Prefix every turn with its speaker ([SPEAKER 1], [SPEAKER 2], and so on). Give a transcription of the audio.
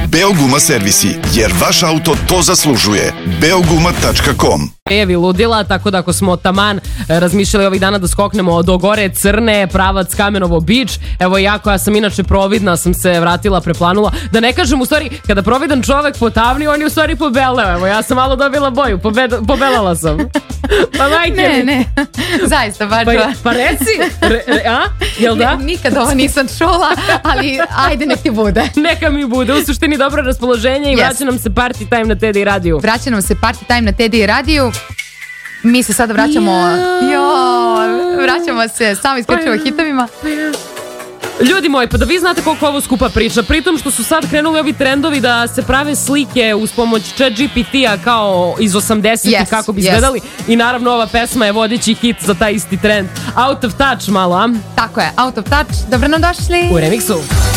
[SPEAKER 1] Beoguma servisi, jer vaš auto to zaslužuje. Beoguma.com.
[SPEAKER 2] Evi ludila, tako da ako smo taman razmišljali ovih dana da skoknemo do gore Crne, pravac Kamenovo Beach, evo ja koja sam inače providna sam se vratila, preplanula, da ne kažem u stvari kada providan čovek potavni, on je u stvari pobeleo, evo ja sam malo dobila boju, pobelala sam. Pa majke
[SPEAKER 3] ne, zaista baš.
[SPEAKER 2] Pa reci, a? Jel da?
[SPEAKER 3] Nikad ovo nisam čula, ali ajde nek ti bude.
[SPEAKER 2] Neka mi bude, u suštini dobro raspoloženje i vraća nam se Party Time na Teddy radiju.
[SPEAKER 3] Vraća nam se Party Time na Teddy radiju. Mi se sada vraćamo vraćamo se samo isključivo hitovima.
[SPEAKER 2] Ljudi moji, pa da vi znate koliko ovo skupa priča, pritom što su sad krenuli ovi trendovi da se prave slike uz pomoć ChatGPT-a kao iz 80-ih kako bi izgledali i naravno ova pesma je vodeći hit za taj isti trend. Out of Touch malo, a?
[SPEAKER 3] Tako je, Out of Touch, dobro nam došli
[SPEAKER 2] u remiksu.